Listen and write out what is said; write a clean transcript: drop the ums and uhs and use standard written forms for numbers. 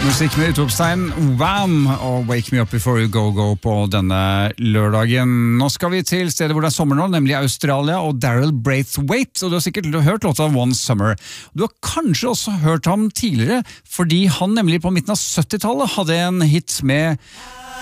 Musikk med utropstegn Wham! Og Wake Me Up Before You Go Go på denne lørdagen. Nå skal vi til stedet hvor det er sommer nå, nemlig Australia og Daryl Braithwaite. Og du har sikkert hørt låta One Summer. Du har kanskje også hørt ham tidligere, fordi han nemlig på midten av 70-tallet hadde en hit med